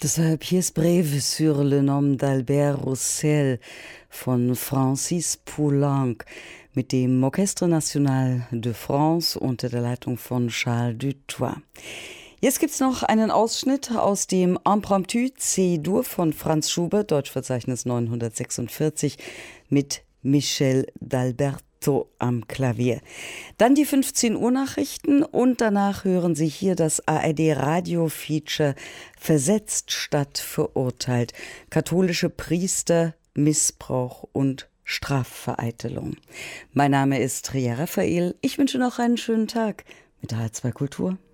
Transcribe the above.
Deshalb hier ist Breve sur le nom d'Albert Roussel von Francis Poulenc mit dem Orchestre National de France unter der Leitung von Charles Dutoit. Jetzt gibt es noch einen Ausschnitt aus dem Impromptu C-Dur von Franz Schubert, Deutschverzeichnis 946, mit Michel d'Alberto am Klavier. Dann die 15 Uhr Nachrichten und danach hören Sie hier das ARD-Radio-Feature Versetzt statt verurteilt. Katholische Priester, Missbrauch und Strafvereitelung. Mein Name ist Ria Raphael. Ich wünsche noch einen schönen Tag mit der H2 Kultur.